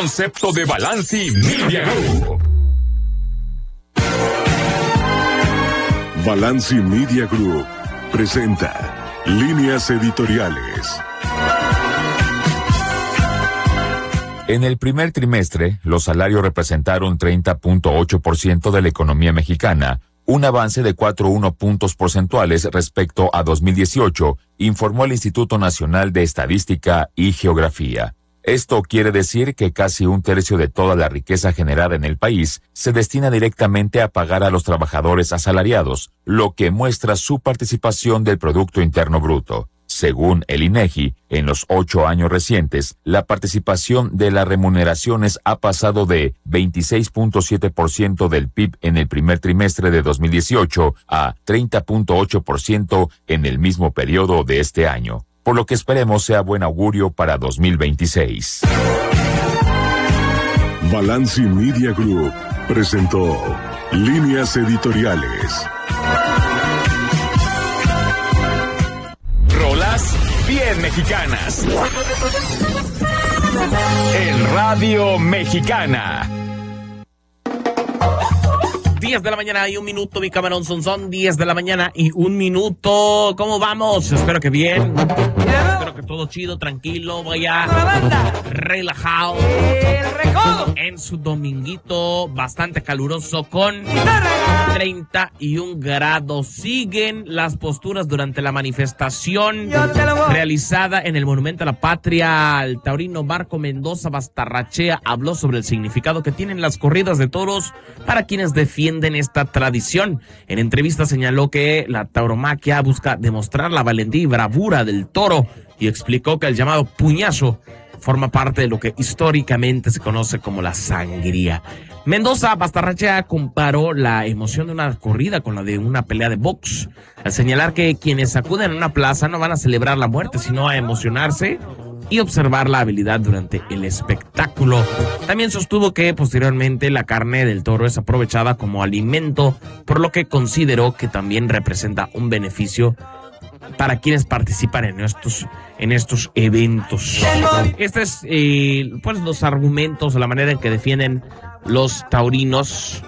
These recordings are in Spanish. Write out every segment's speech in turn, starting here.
concepto de Balanci Media Group. Balanci Media Group presenta Líneas Editoriales. En el primer trimestre, los salarios representaron 30.8% de la economía mexicana, un avance de 4.1 puntos porcentuales respecto a 2018, informó el Instituto Nacional de Estadística y Geografía. Esto quiere decir que casi un tercio de toda la riqueza generada en el país se destina directamente a pagar a los trabajadores asalariados, lo que muestra su participación del Producto Interno Bruto. Según el INEGI, en los 8 años recientes, la participación de las remuneraciones ha pasado de 26.7% del PIB en el primer trimestre de 2018 a 30.8% en el mismo periodo de este año, por lo que esperemos sea buen augurio para 2026. Balanci Media Group presentó Líneas Editoriales. Rolas bien mexicanas. En Radio Mexicana. 10 de la mañana y 1 minuto, mi camarón son 10 de la mañana y 1 minuto. ¿Cómo vamos? Espero que bien. Espero que todo chido, tranquilo, vaya relajado. En su dominguito bastante caluroso con 31 grados. Siguen las posturas durante la manifestación realizada en el Monumento a la Patria. El taurino Marco Mendoza Bastarrachea habló sobre el significado que tienen las corridas de toros para quienes defienden esta tradición. En entrevista señaló que la tauromaquia busca demostrar la valentía y bravura del toro y explicó que el llamado puñazo forma parte de lo que históricamente se conoce como la sangría. Mendoza Bastarrachea comparó la emoción de una corrida con la de una pelea de box, al señalar que quienes acuden a una plaza no van a celebrar la muerte, sino a emocionarse y observar la habilidad durante el espectáculo. También sostuvo que posteriormente la carne del toro es aprovechada como alimento, por lo que consideró que también representa un beneficio para quienes participan en estos eventos. Este es pues los argumentos, la manera en que defienden los taurinos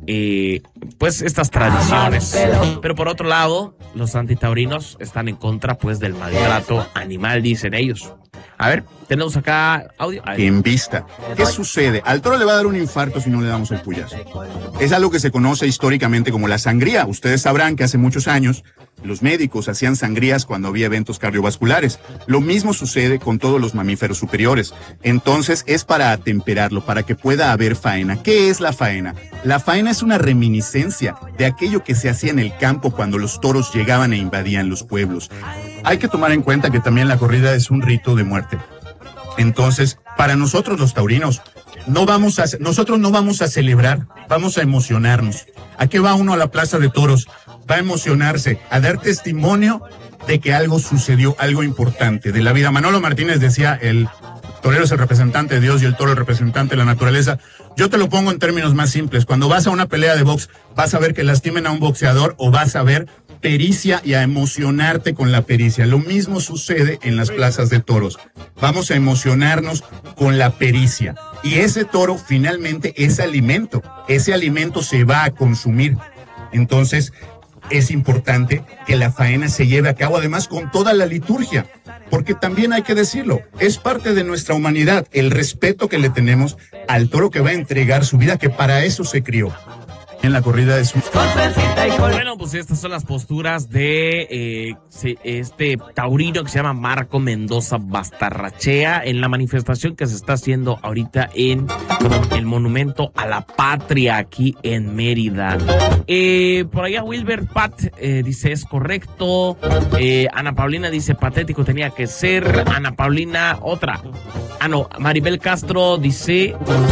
pues estas tradiciones. Pero por otro lado, los antitaurinos están en contra pues del maltrato animal, dicen ellos. A ver, tenemos acá audio. En vista. ¿Qué sucede? Al toro le va a dar un infarto si no le damos el puyazo. Es algo que se conoce históricamente como la sangría. Ustedes sabrán que hace muchos años los médicos hacían sangrías cuando había eventos cardiovasculares. Lo mismo sucede con todos los mamíferos superiores. Entonces es para atemperarlo, para que pueda haber faena. ¿Qué es la faena? La faena es una reminiscencia de aquello que se hacía en el campo cuando los toros llegaban e invadían los pueblos. Hay que tomar en cuenta que también la corrida es un rito de muerte. Entonces, para nosotros los taurinos, nosotros no vamos a celebrar, vamos a emocionarnos. ¿A qué va uno a la plaza de toros? Va a emocionarse, a dar testimonio de que algo sucedió, algo importante de la vida. Manolo Martínez decía, el torero es el representante de Dios y el toro el representante de la naturaleza. Yo te lo pongo en términos más simples. Cuando vas a una pelea de box, vas a ver que lastimen a un boxeador o vas a ver pericia y a emocionarte con la pericia. Lo mismo sucede en las plazas de toros. Vamos a emocionarnos con la pericia. Y ese toro finalmente es alimento. Ese alimento se va a consumir. Entonces, es importante que la faena se lleve a cabo además con toda la liturgia. Porque también hay que decirlo, es parte de nuestra humanidad, el respeto que le tenemos al toro que va a entregar su vida, que para eso se crió. En la corrida de su... Bueno, pues estas son las posturas de este taurino que se llama Marco Mendoza Bastarrachea en la manifestación que se está haciendo ahorita en el Monumento a la Patria aquí en Mérida. Por allá Wilber Pat dice es correcto. Ana Paulina dice patético tenía que ser. Ana Paulina otra. Maribel Castro dice...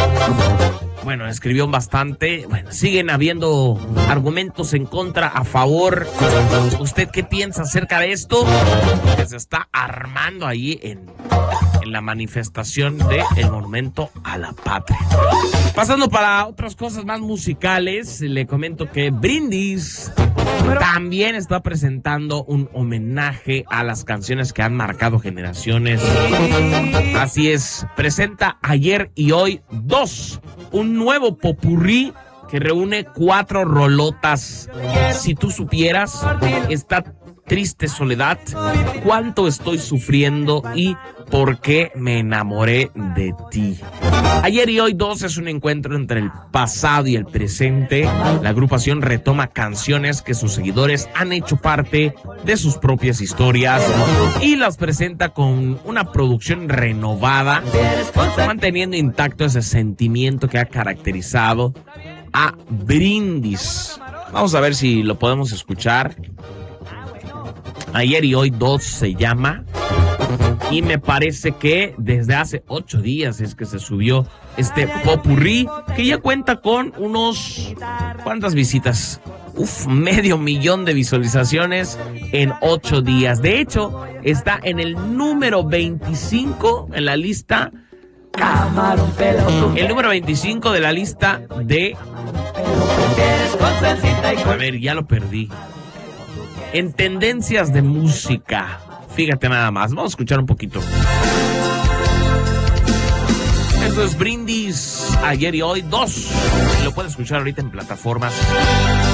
Bueno, escribió bastante. Bueno, siguen habiendo argumentos en contra, a favor. ¿Usted qué piensa acerca de esto? Que se está armando ahí en la manifestación del Monumento a la Patria. Pasando para otras cosas más musicales, le comento que Brindis También está presentando un homenaje a las canciones que han marcado generaciones. Así es, presenta Ayer y Hoy 2, un nuevo popurrí que reúne 4 rolotas. Si tú supieras, esta triste soledad, cuánto estoy sufriendo y por qué me enamoré de ti. Ayer y Hoy 2 es un encuentro entre el pasado y el presente. La agrupación retoma canciones que sus seguidores han hecho parte de sus propias historias y las presenta con una producción renovada, manteniendo intacto ese sentimiento que ha caracterizado a Brindis. Vamos a ver si lo podemos escuchar. Ayer y Hoy 2 se llama, y me parece que desde hace 8 días es que se subió este popurrí, que ya cuenta con ¿cuántas visitas? 500,000 de visualizaciones en 8 días. De hecho, está en el número 25 en la lista. El número 25 de la lista de... A ver, ya lo perdí. En tendencias de música. Fíjate nada más. Vamos a escuchar un poquito. Esto es Brindis, Ayer y Hoy 2. Lo puedes escuchar ahorita en plataformas